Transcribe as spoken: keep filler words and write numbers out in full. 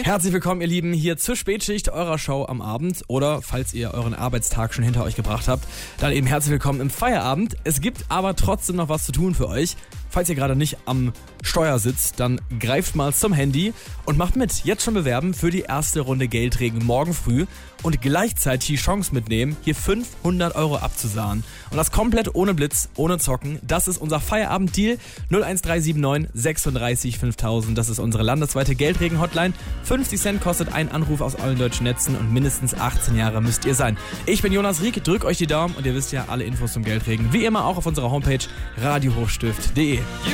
Herzlich willkommen, ihr Lieben, hier zur Spätschicht eurer Show am Abend. Oder falls ihr euren Arbeitstag schon hinter euch gebracht habt, dann eben herzlich willkommen im Feierabend. Es gibt aber trotzdem noch was zu tun für euch. Falls ihr gerade nicht am Steuer sitzt, dann greift mal zum Handy und macht mit. Jetzt schon bewerben für die erste Runde Geldregen morgen früh und gleichzeitig die Chance mitnehmen, hier fünfhundert Euro abzusahnen. Und das komplett ohne Blitz, ohne Zocken. Das ist unser Feierabend-Deal. null eins drei sieben neun sechsunddreißig fünftausend. Das ist unsere landesweite Geldregen-Hotline. fünfzig Cent kostet ein Anruf aus allen deutschen Netzen und mindestens achtzehn Jahre müsst ihr sein. Ich bin Jonas Rieck, drückt euch die Daumen und ihr wisst ja alle Infos zum Geldregen. Wie immer auch auf unserer Homepage radiohochstift punkt de.